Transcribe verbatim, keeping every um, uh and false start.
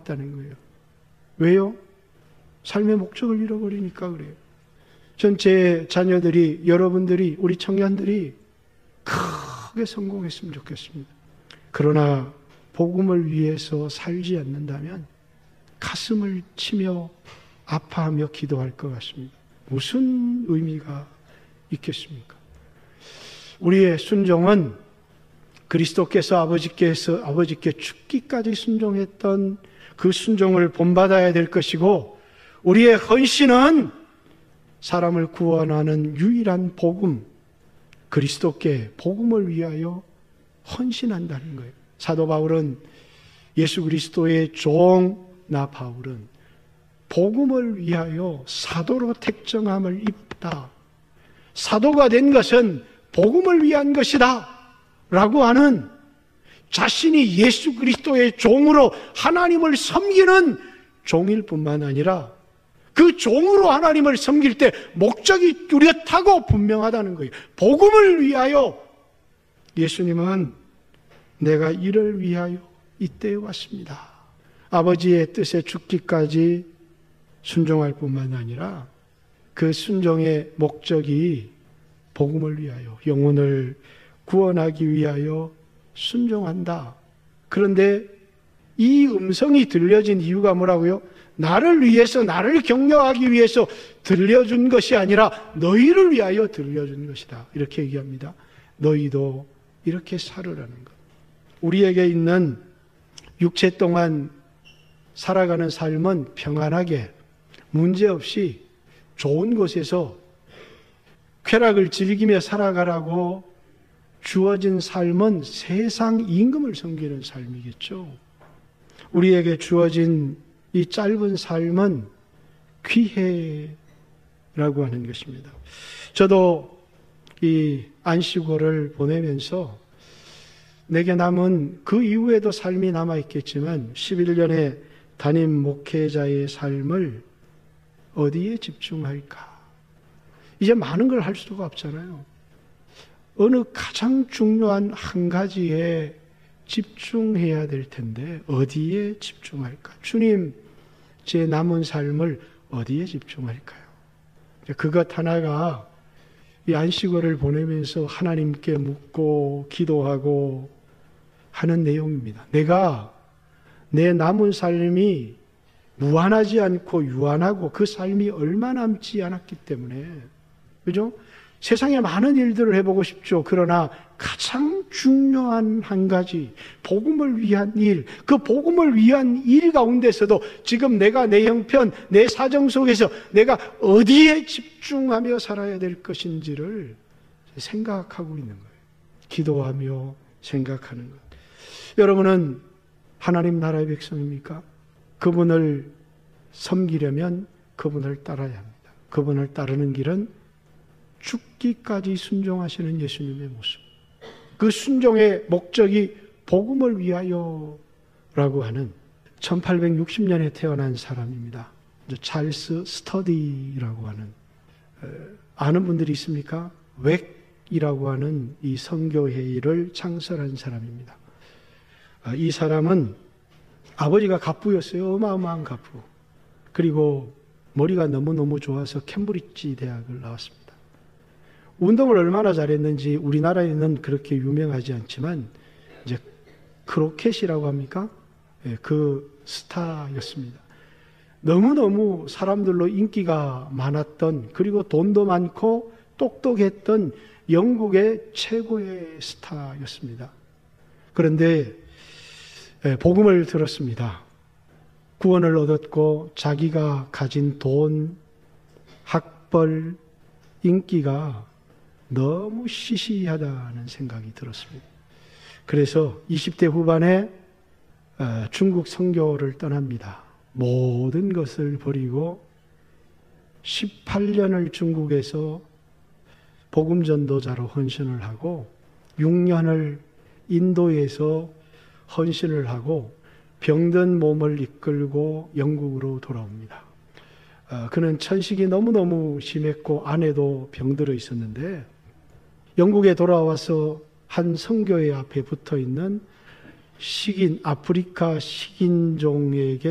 나왔다는 거예요. 왜요? 삶의 목적을 잃어버리니까 그래요. 전 제 자녀들이, 여러분들이, 우리 청년들이 크게 성공했으면 좋겠습니다. 그러나 복음을 위해서 살지 않는다면 가슴을 치며 아파하며 기도할 것 같습니다. 무슨 의미가 있겠습니까? 우리의 순종은 그리스도께서 아버지께서 아버지께 죽기까지 순종했던 그 순종을 본받아야 될 것이고, 우리의 헌신은 사람을 구원하는 유일한 복음, 그리스도께 복음을 위하여 헌신한다는 거예요. 사도 바울은 예수 그리스도의 종, 나 바울은 복음을 위하여 사도로 택정함을 입다. 사도가 된 것은 복음을 위한 것이다 라고 하는, 자신이 예수 그리스도의 종으로 하나님을 섬기는 종일 뿐만 아니라 그 종으로 하나님을 섬길 때 목적이 뚜렷하고 분명하다는 거예요. 복음을 위하여, 예수님은 내가 이를 위하여 이때에 왔습니다. 아버지의 뜻에 죽기까지 순종할 뿐만 아니라 그 순종의 목적이 복음을 위하여, 영혼을 구원하기 위하여 순종한다. 그런데 이 음성이 들려진 이유가 뭐라고요? 나를 위해서, 나를 격려하기 위해서 들려준 것이 아니라 너희를 위하여 들려준 것이다. 이렇게 얘기합니다. 너희도 이렇게 살으라는 것. 우리에게 있는 육체 동안 살아가는 삶은 평안하게, 문제없이 좋은 곳에서 쾌락을 즐기며 살아가라고 주어진 삶은 세상 임금을 섬기는 삶이겠죠. 우리에게 주어진 이 짧은 삶은 귀회라고 하는 것입니다. 저도 이 안식월을 보내면서 내게 남은, 그 이후에도 삶이 남아있겠지만 십일 년의 담임 목회자의 삶을 어디에 집중할까? 이제 많은 걸 할 수가 없잖아요. 어느 가장 중요한 한 가지에 집중해야 될 텐데 어디에 집중할까? 주님, 제 남은 삶을 어디에 집중할까요? 그것 하나가 이 안식월을 보내면서 하나님께 묻고 기도하고 하는 내용입니다. 내가 내 남은 삶이 무한하지 않고 유한하고 그 삶이 얼마 남지 않았기 때문에, 그죠? 세상에 많은 일들을 해보고 싶죠. 그러나 가장 중요한 한 가지, 복음을 위한 일, 그 복음을 위한 일 가운데서도 지금 내가 내 형편, 내 사정 속에서 내가 어디에 집중하며 살아야 될 것인지를 생각하고 있는 거예요. 기도하며 생각하는 것. 여러분은 하나님 나라의 백성입니까? 그분을 섬기려면 그분을 따라야 합니다. 그분을 따르는 길은 죽기까지 순종하시는 예수님의 모습. 그 순종의 목적이 복음을 위하여라고 하는 천팔백육십 년에 태어난 사람입니다. 찰스 스터디라고 하는, 아는 분들이 있습니까? 웩이라고 하는 이 선교회의를 창설한 사람입니다. 이 사람은 아버지가 갑부였어요. 어마어마한 갑부. 그리고 머리가 너무너무 좋아서 캠브리지 대학을 나왔습니다. 운동을 얼마나 잘했는지 우리나라에는 그렇게 유명하지 않지만 이제 크로켓이라고 합니까? 네, 그 스타였습니다. 너무너무 사람들로 인기가 많았던, 그리고 돈도 많고 똑똑했던 영국의 최고의 스타였습니다. 그런데 복음을 들었습니다. 구원을 얻었고 자기가 가진 돈, 학벌, 인기가 너무 시시하다는 생각이 들었습니다. 그래서 이십 대 후반에 중국 선교를 떠납니다. 모든 것을 버리고 십팔 년을 중국에서 복음 전도자로 헌신을 하고 육 년을 인도에서 헌신을 하고 병든 몸을 이끌고 영국으로 돌아옵니다. 그는 천식이 너무너무 심했고 아내도 병들어 있었는데 영국에 돌아와서 한 선교회 앞에 붙어 있는 식인, 아프리카 식인종에게